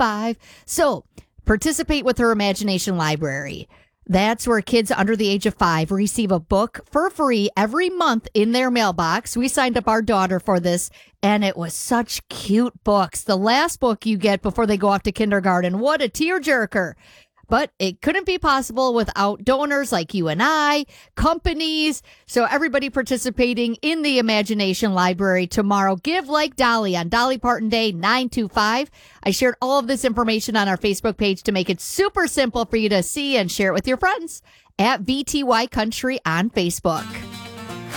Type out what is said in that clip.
5. So participate with her Imagination Library. That's where kids under the age of 5 receive a book for free every month in their mailbox. We signed up our daughter for this, and it was such cute books. The last book you get before they go off to kindergarten. What a tearjerker. But it couldn't be possible without donors like you and I, companies. So everybody participating in the Imagination Library tomorrow. Give like Dolly on Dolly Parton Day 925. I shared all of this information on our Facebook page to make it super simple for you to see and share it with your friends at VTY Country on Facebook.